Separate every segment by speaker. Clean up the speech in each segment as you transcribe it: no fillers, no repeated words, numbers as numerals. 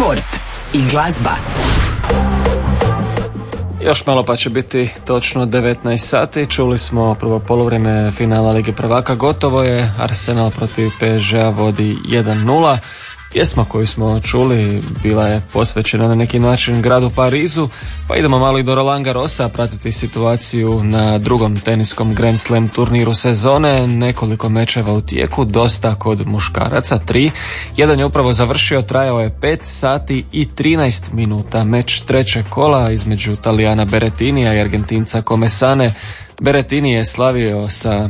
Speaker 1: sport i glazba.
Speaker 2: Još malo pa će biti točno 19 sati. Čuli smo prvo poluvreme finala Lige prvaka. Gotovo je. Arsenal protiv PSG-a vodi 1-0. Pjesma koju smo čuli bila je posvećena na neki način gradu Parizu, pa idemo malo i do Roland Garrosa pratiti situaciju na drugom teniskom Grand Slam turniru sezone. Nekoliko mečeva u tijeku, dosta kod muškaraca, 3. Jedan je upravo završio, trajao je 5 sati i 13 minuta. Meč trećeg kola između Talijana Berrettinija i Argentinca Comesane. Berrettini je slavio sa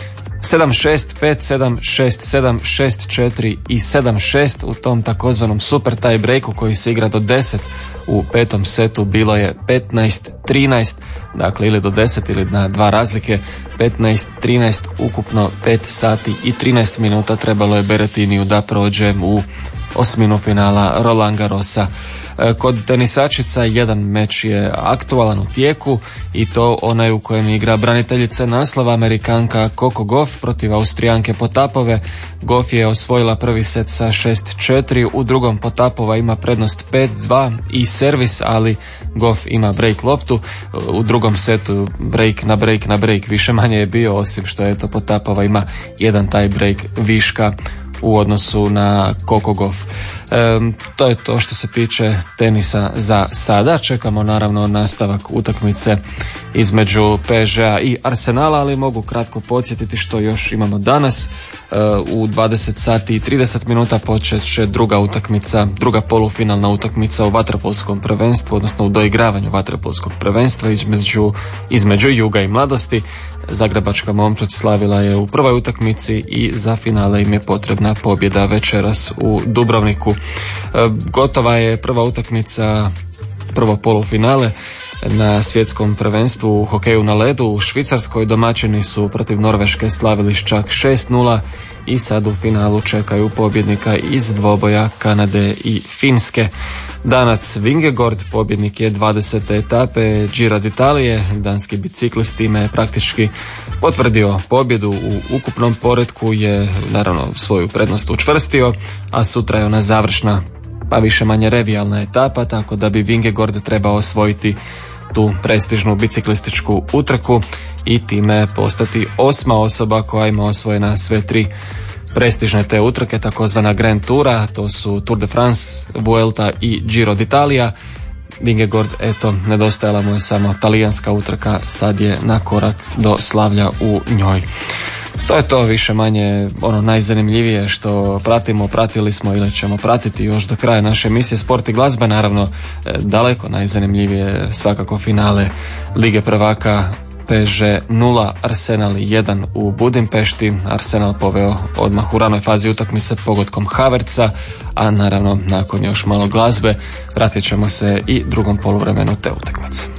Speaker 2: 7-6, 5-7, 6-7, 6-4 i 7-6 u tom takozvanom super tie breaku koji se igra do 10. U petom setu bilo je 15-13, dakle ili do 10 ili na 2 razlike. 15-13, ukupno 5 sati i 13 minuta trebalo je Berrettiniju da prođe u osminu finala Roland Garrosa. Kod tenisačica jedan meč je aktualan u tijeku i to onaj u kojem igra braniteljica naslova Amerikanka Coco Gauff protiv Austrijanke Potapove. Gauff je osvojila prvi set sa 6-4, u drugom Potapova ima prednost 5-2 i servis, ali Gauff ima break loptu. U drugom setu break na break više manje je bio, osim što je to Potapova ima jedan taj break viška u odnosu na Coco Gauff. To je to što se tiče tenisa za sada. Čekamo naravno nastavak utakmice između PSG-a i Arsenala, ali mogu kratko podsjetiti što još imamo danas. U 20 sati i 30 minuta počet će druga polufinalna utakmica u vaterpolskom prvenstvu, odnosno u doigravanju vaterpolskog prvenstva između Juga i Mladosti. Zagrebačka momčad slavila je u prvoj utakmici i za finale im je potrebna pobjeda večeras u Dubrovniku. Gotova je prva utakmica, prvo polufinale na svjetskom prvenstvu u hokeju na ledu u Švicarskoj. Domaćini su protiv Norveške slavili čak 6-0 i sad u finalu čekaju pobjednika iz dvoboja Kanade i Finske. Danac Vingegaard, pobjednik je 20. etape Giro d'Italie. Danski biciklist time je praktički potvrdio pobjedu u ukupnom poretku, je naravno svoju prednost učvrstio, a sutra je ona završna, pa više manje revijalna etapa, tako da bi Vingegaard trebao osvojiti tu prestižnu biciklističku utrku i time postati 8. osoba koja ima osvojena sve 3 prestižne te utrke, takozvana Grand Toura. To su Tour de France, Vuelta i Giro d'Italia. Vingegaard, eto, nedostajala mu je samo talijanska utrka, sad je na korak do slavlja u njoj. To je to više manje ono najzanimljivije što pratili smo ili ćemo pratiti još do kraja naše emisije Sport i glazba. Naravno, daleko najzanimljivije svakako finale Lige prvaka, PSG 0, Arsenal 1 u Budimpešti. Arsenal poveo odmah u ranoj fazi utakmice pogodkom Havertza, a naravno nakon još malo glazbe vratit ćemo se i drugom poluvremenu te utakmice.